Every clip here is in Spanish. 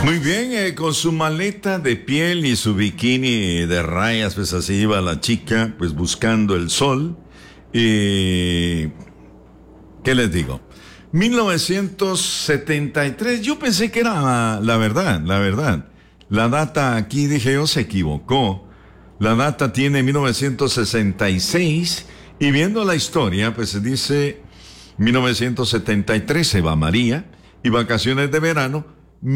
Muy bien, con su maleta de piel y su bikini de rayas, pues así iba la chica, pues buscando el sol. Y ¿qué les digo? 1973, yo pensé que era la verdad, la verdad. La data aquí, dije yo, se equivocó. La data tiene 1966 y viendo la historia, pues se dice 1973, Eva María, y vacaciones de verano,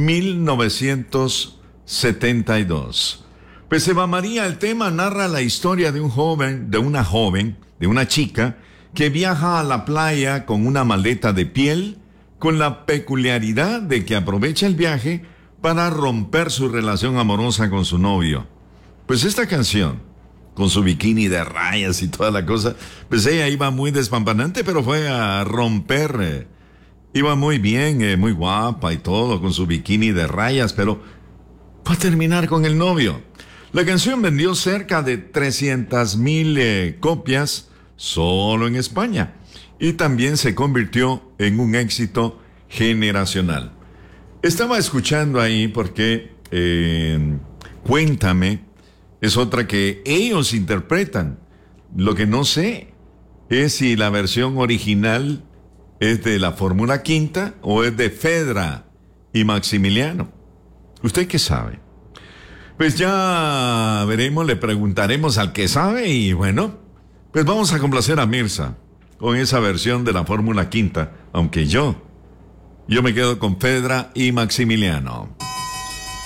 1972. Pues Eva María, el tema narra la historia de un joven, de una chica, que viaja a la playa con una maleta de piel, con la peculiaridad de que aprovecha el viaje para romper su relación amorosa con su novio. Pues esta canción, con su bikini de rayas y toda la cosa, pues ella iba muy despampanante, pero fue a romper. Iba muy bien, muy guapa y todo, con su bikini de rayas, pero fue a terminar con el novio. La canción vendió cerca de 300,000 copias solo en España y también se convirtió en un éxito generacional. Estaba escuchando ahí porque Cuéntame es otra que ellos interpretan. Lo que no sé es si la versión original es de la Fórmula Quinta o es de Fedra y Maximiliano. ¿Usted qué sabe? Pues ya veremos, le preguntaremos al que sabe y bueno, pues vamos a complacer a Mirza con esa versión de la Fórmula Quinta, aunque yo me quedo con Fedra y Maximiliano.